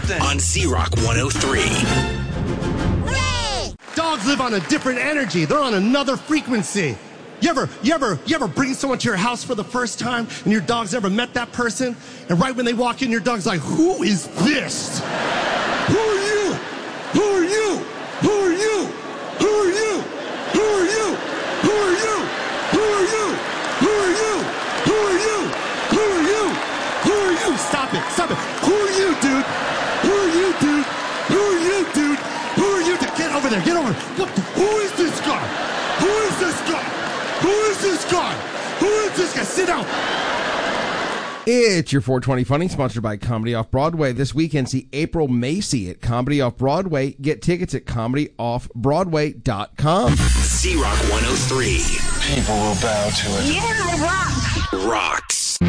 something on Z-Rock 103. Hooray! Dogs live on a different energy. They're on another frequency. You ever bring someone to your house for the first time and your dog's never met that person? And right when they walk in, your dog's like, who is this? Who are you? Who are you? Who are you? Who are you? Who are you? Who are you? Who are you? Who are you? Who are you? Who are you? Who are you? Stop it. Stop it. Who are you, dude? Who are you, dude? Who are you, dude? Who are you? Get over there. Get over there. Who is this guy? Who is this guy? Who is this guy? Who is this guy? Sit down. It's your 420 Funny, sponsored by Comedy Off Broadway. This weekend, see April Macy at Comedy Off Broadway. Get tickets at ComedyOffBroadway.com. Z-Rock 103. People will bow to it. Yeah, I rock. Rocks.